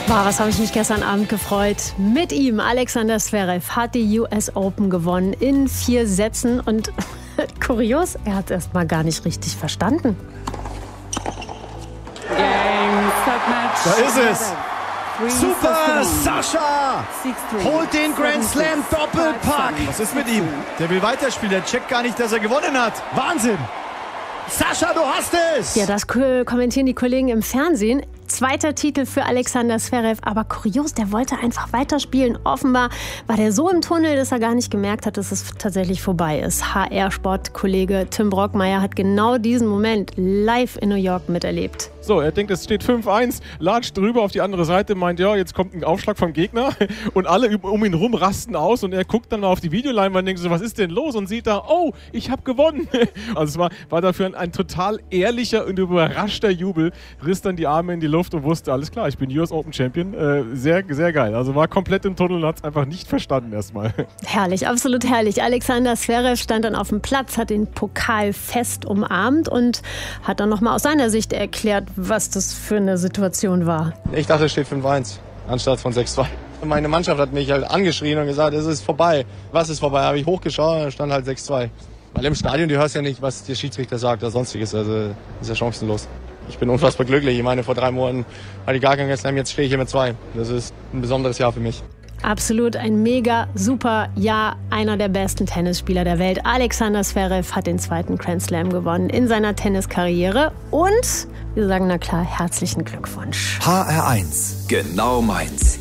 Wow, was habe ich mich gestern Abend gefreut. Mit ihm, Alexander Zverev, hat die US Open gewonnen in 4 Sätzen. Und kurios, er hat es erst mal gar nicht richtig verstanden. Da ist es. Super Sascha holt den Grand Slam Doppelpack. Was ist mit ihm? Der will weiterspielen. Der checkt gar nicht, dass er gewonnen hat. Wahnsinn. Sascha, du hast es. Ja, das kommentieren die Kollegen im Fernsehen. 2. Titel für Alexander Zverev, aber kurios, der wollte einfach weiterspielen. Offenbar war der so im Tunnel, dass er gar nicht gemerkt hat, dass es tatsächlich vorbei ist. HR-Sportkollege Tim Brockmeier hat genau diesen Moment live in New York miterlebt. So, er denkt, es steht 5-1, latscht drüber auf die andere Seite, meint, ja, jetzt kommt ein Aufschlag vom Gegner und alle um ihn rum rasten aus und er guckt dann mal auf die Videoleinwand und denkt so, was ist denn los? Und sieht da, oh, ich habe gewonnen. Also es war dafür ein total ehrlicher und überraschter Jubel, riss dann die Arme in die Luft und wusste, alles klar, ich bin US Open Champion. Sehr, sehr geil. Also war komplett im Tunnel und hat es einfach nicht verstanden erstmal. Herrlich, absolut herrlich. Alexander Zverev stand dann auf dem Platz, hat den Pokal fest umarmt und hat dann nochmal aus seiner Sicht erklärt, was das für eine Situation war. Ich dachte, es steht 5-1 anstatt von 6-2. Meine Mannschaft hat mich halt angeschrien und gesagt, es ist vorbei. Was ist vorbei? Habe ich hochgeschaut und da stand halt 6-2. Weil im Stadion, du hörst ja nicht, was der Schiedsrichter sagt oder sonstiges. Also ist ja chancenlos. Ich bin unfassbar glücklich. Ich meine, vor 3 Monaten hatte ich gar keinen Slam, jetzt stehe ich hier mit 2. Das ist ein besonderes Jahr für mich. Absolut ein mega super Jahr. Einer der besten Tennisspieler der Welt. Alexander Zverev hat den 2. Grand Slam gewonnen in seiner Tenniskarriere. Und wir sagen, na klar, herzlichen Glückwunsch. HR1, genau meins.